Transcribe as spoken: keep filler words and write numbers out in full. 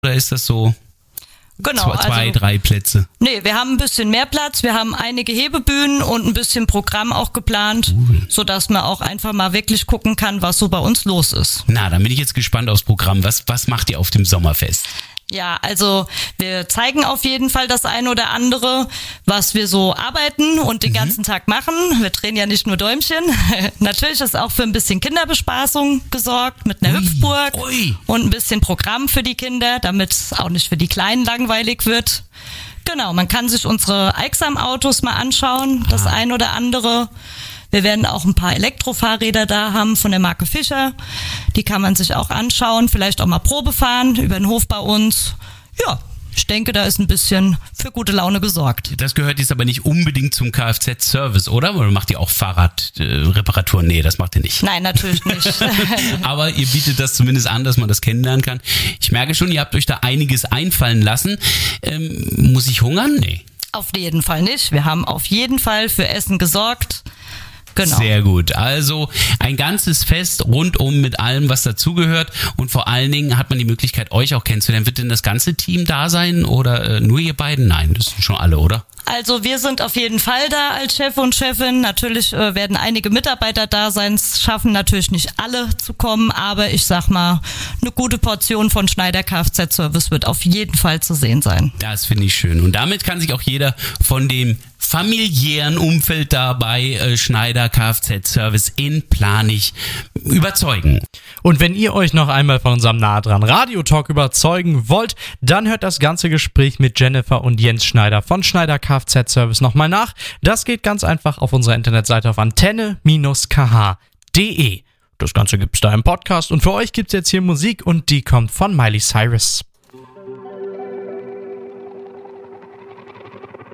oder ist das so Genau, zwei, zwei also, drei Plätze? Nee, wir haben ein bisschen mehr Platz. Wir haben einige Hebebühnen und ein bisschen Programm auch geplant, cool. sodass man auch einfach mal wirklich gucken kann, was so bei uns los ist. Na, dann bin ich jetzt gespannt aufs Programm. Was, was macht ihr auf dem Sommerfest? Ja, also wir zeigen auf jeden Fall das eine oder andere, was wir so arbeiten und den mhm. ganzen Tag machen. Wir drehen ja nicht nur Däumchen. Natürlich ist auch für ein bisschen Kinderbespaßung gesorgt mit einer ui, Hüpfburg ui. und ein bisschen Programm für die Kinder, damit es auch nicht für die Kleinen langweilig wird. Genau, man kann sich unsere Aixam-Autos mal anschauen, das ah. ein oder andere. Wir werden auch ein paar Elektrofahrräder da haben von der Marke Fischer. Die kann man sich auch anschauen, vielleicht auch mal Probe fahren über den Hof bei uns. Ja, ich denke, da ist ein bisschen für gute Laune gesorgt. Das gehört jetzt aber nicht unbedingt zum Kfz-Service, oder? Oder macht ihr auch Fahrradreparaturen? Nee, das macht ihr nicht. Nein, natürlich nicht. Aber ihr bietet das zumindest an, dass man das kennenlernen kann. Ich merke schon, ihr habt euch da einiges einfallen lassen. Ähm, muss ich hungern? Nee. Auf jeden Fall nicht. Wir haben auf jeden Fall für Essen gesorgt. Genau. Sehr gut. Also ein ganzes Fest rundum mit allem, was dazugehört, und vor allen Dingen hat man die Möglichkeit, euch auch kennenzulernen. Wird denn das ganze Team da sein oder äh, nur ihr beiden? Nein, das sind schon alle, oder? Also wir sind auf jeden Fall da als Chef und Chefin. Natürlich äh, werden einige Mitarbeiter da sein. Es schaffen natürlich nicht alle zu kommen, aber ich sag mal, eine gute Portion von Schneider Kfz-Service wird auf jeden Fall zu sehen sein. Das finde ich schön. Und damit kann sich auch jeder von dem familiären Umfeld da bei äh, Schneider Kfz-Service in Planich überzeugen. Und wenn ihr euch noch einmal von unserem Nah dran Radio-Talk überzeugen wollt, dann hört das ganze Gespräch mit Jennifer und Jens Schneider von Schneider Kfz-Service nochmal nach. Das geht ganz einfach auf unserer Internetseite auf antenne Bindestrich k h punkt d e. Das Ganze gibt's da im Podcast und für euch gibt's jetzt hier Musik und die kommt von Miley Cyrus.